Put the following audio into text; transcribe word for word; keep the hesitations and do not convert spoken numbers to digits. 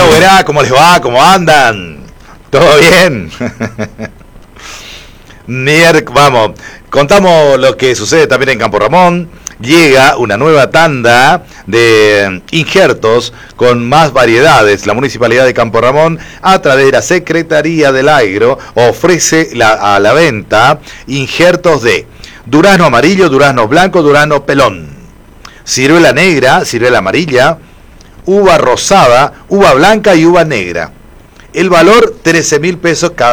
buenas, ¿cómo les va? ¿Cómo andan? ¿Todo bien? Mier, vamos, contamos lo que sucede también en Campo Ramón. Llega una nueva tanda de injertos con más variedades. La Municipalidad de Campo Ramón, a través de la Secretaría del Agro, ofrece la, a la venta injertos de durazno amarillo, durazno blanco, durazno pelón, ciruela negra, ciruela amarilla, uva rosada, uva blanca y uva negra. El valor trece mil pesos cada